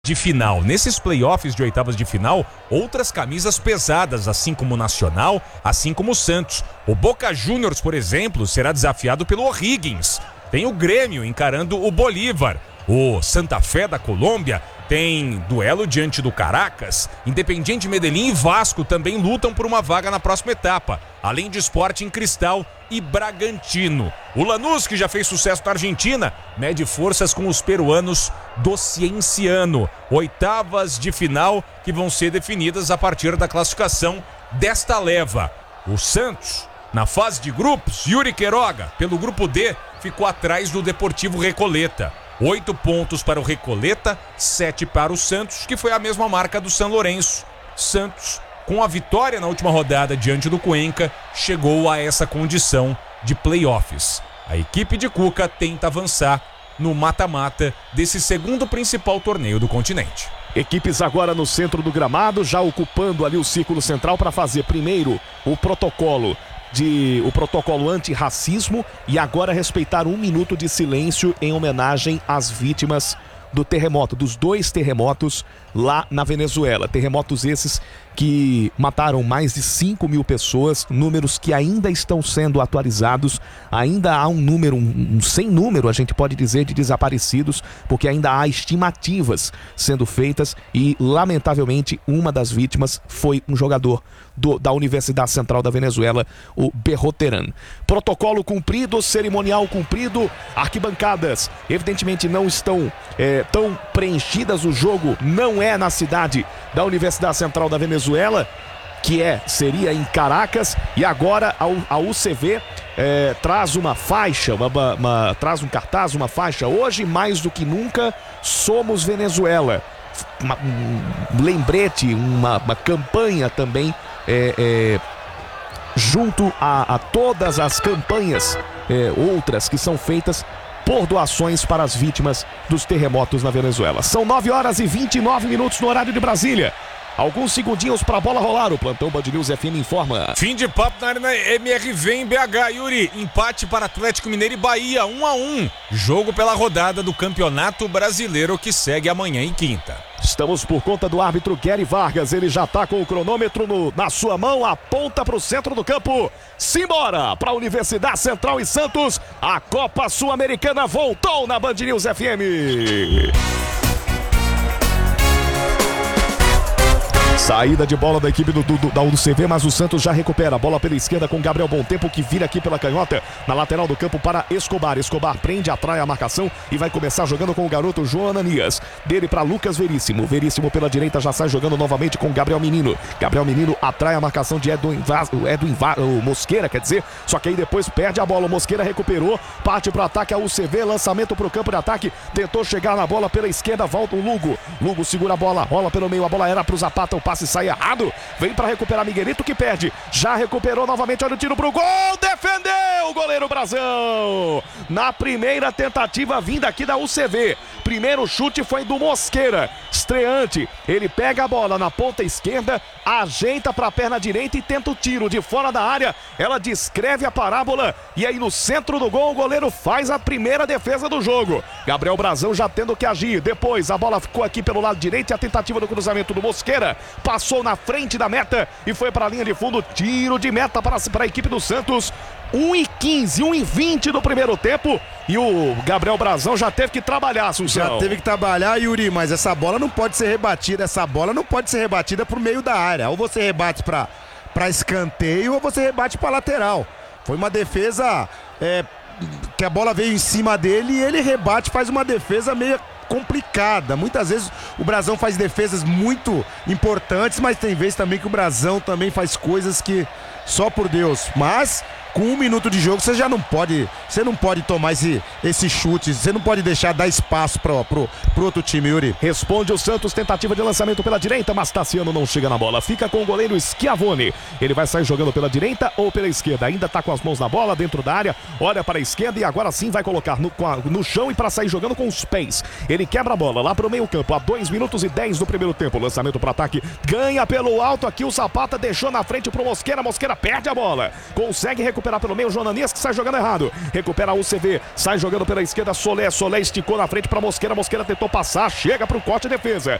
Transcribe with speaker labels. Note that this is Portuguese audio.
Speaker 1: de final. Nesses playoffs de oitavas de final, outras camisas pesadas, assim como o Nacional, assim como o Santos. O Boca Juniors, por exemplo, será desafiado pelo O'Higgins. Tem o Grêmio encarando o Bolívar. O Santa Fé da Colômbia tem duelo diante do Caracas. Independiente Medellín e Vasco também lutam por uma vaga na próxima etapa, além de Sporting Cristal e Bragantino. O Lanús, que já fez sucesso na Argentina, mede forças com os peruanos do Cienciano. Oitavas de final que vão ser definidas a partir da classificação desta leva. O Santos, na fase de grupos, Yuri Queiroga, pelo grupo D, ficou atrás do Deportivo Recoleta. 8 pontos para o Recoleta, 7 para o Santos, que foi a mesma marca do São Lourenço. Santos, com a vitória na última rodada diante do Cuenca, chegou a essa condição de playoffs. A equipe de Cuca tenta avançar no mata-mata desse segundo principal torneio do continente.
Speaker 2: Equipes agora no centro do gramado, já ocupando ali o círculo central para fazer primeiro o protocolo antirracismo e agora respeitar 1 minuto de silêncio em homenagem às vítimas do terremoto, dos 2 terremotos lá na Venezuela. Terremotos esses que mataram mais de 5 mil pessoas, números que ainda estão sendo atualizados. Ainda há um número, sem número, a gente pode dizer, de desaparecidos, porque ainda há estimativas sendo feitas e, lamentavelmente, uma das vítimas foi um jogador da Universidade Central da Venezuela, o Berroteran. Protocolo cumprido, cerimonial cumprido, arquibancadas evidentemente não estão tão preenchidas, o jogo não é na cidade da Universidade Central da Venezuela, que seria em Caracas, e agora a UCV traz uma faixa, traz um cartaz, uma faixa: hoje mais do que nunca somos Venezuela. Um lembrete, uma campanha também junto a todas as campanhas outras que são feitas por doações para as vítimas dos terremotos na Venezuela. São 9h29 no horário de Brasília. Alguns segundinhos para a bola rolar. O plantão Band News FM informa.
Speaker 1: Fim de papo na Arena MRV em BH, Yuri. Empate para Atlético Mineiro e Bahia, 1-1. Jogo pela rodada do Campeonato Brasileiro que segue amanhã e quinta.
Speaker 2: Estamos por conta do árbitro Gary Vargas. Ele já está com o cronômetro na sua mão. Aponta para o centro do campo. Simbora para a Universidade Central e Santos. A Copa Sul-Americana voltou na Band News FM. Saída de bola da equipe da UCV, mas o Santos já recupera a bola pela esquerda com Gabriel Bontempo, que vira aqui pela canhota na lateral do campo para Escobar. Escobar prende, atrai a marcação e vai começar jogando com o garoto João Ananias. Dele para Lucas Veríssimo. Veríssimo pela direita já sai jogando novamente com Gabriel Menino. Gabriel Menino atrai a marcação de o Mosqueira, quer dizer, só que aí depois perde a bola. O Mosqueira recuperou, parte para o ataque a UCV, lançamento para o campo de ataque, tentou chegar na bola pela esquerda, volta o Lugo. Lugo segura a bola, rola pelo meio, a bola era para o Zapata, o passe sai errado, vem para recuperar Miguelito, que perde, já recuperou novamente, olha o tiro pro gol, defendeu o goleiro Brazão, na primeira tentativa vinda aqui da UCV. Primeiro chute foi do Mosqueira, estreante, ele pega a bola na ponta esquerda, ajeita para a perna direita e tenta o tiro de fora da área, ela descreve a parábola e aí no centro do gol o goleiro faz a primeira defesa do jogo. Gabriel Brazão já tendo que agir, depois a bola ficou aqui pelo lado direito e a tentativa do cruzamento do Mosqueira passou na frente da meta e foi para a linha de fundo, tiro de meta para a equipe do Santos. 1h15, 1h20 do primeiro tempo e o Gabriel Brazão já teve que trabalhar, Assunção.
Speaker 3: Já teve que trabalhar, Yuri, mas essa bola não pode ser rebatida, por meio da área. Ou você rebate para escanteio ou você rebate para lateral. Foi uma defesa que a bola veio em cima dele e ele rebate, faz uma defesa meio complicada. Muitas vezes o Brazão faz defesas muito importantes, mas tem vezes também que o Brazão também faz coisas que só por Deus. Mas com 1 minuto de jogo você não pode tomar esse chute, você não pode deixar dar espaço pro outro time, Yuri.
Speaker 2: Responde o Santos, tentativa de lançamento pela direita, mas Tassiano não chega na bola, fica com o goleiro Schiavone. Ele vai sair jogando pela direita ou pela esquerda, ainda tá com as mãos na bola, dentro da área, olha para a esquerda e agora sim vai colocar no chão e para sair jogando com os pés. Ele quebra a bola lá pro meio campo, a 2 minutos e 10 do primeiro tempo, lançamento para ataque, ganha pelo alto aqui o Zapata, deixou na frente pro Mosqueira, Mosqueira perde a bola, consegue recuperar recuperar pelo meio, Jonanias que sai jogando errado. Recupera o CV, sai jogando pela esquerda, Solé esticou na frente para Mosqueira. Mosqueira tentou passar, chega para o corte de defesa.